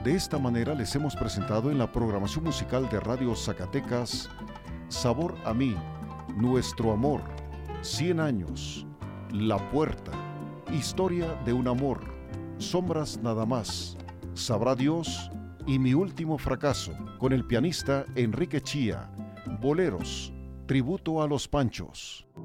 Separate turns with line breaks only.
De esta manera les hemos presentado en la programación musical de Radio Zacatecas Sabor a mí, Nuestro amor, 100 años, La puerta, Historia de un amor, Sombras nada más, Sabrá Dios y Mi último fracaso, con el pianista Enrique Chía, Boleros, Tributo a los Panchos.